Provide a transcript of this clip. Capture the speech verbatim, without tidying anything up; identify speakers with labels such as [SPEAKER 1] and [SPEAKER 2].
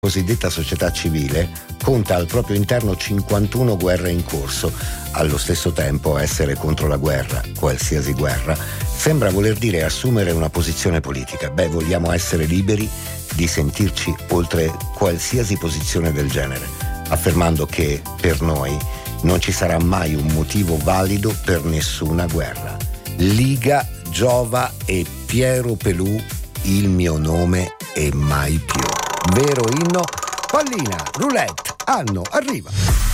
[SPEAKER 1] cosiddetta società civile conta al proprio interno cinquantuno guerre in corso. Allo stesso tempo essere contro la guerra, qualsiasi guerra, sembra voler dire assumere una posizione politica. Beh, vogliamo essere liberi di sentirci oltre qualsiasi posizione del genere, affermando che per noi non ci sarà mai un motivo valido per nessuna guerra. Liga, Giova e Piero Pelù, il mio nome e mai più. Vero inno? Pallina, roulette, Anno, arriva!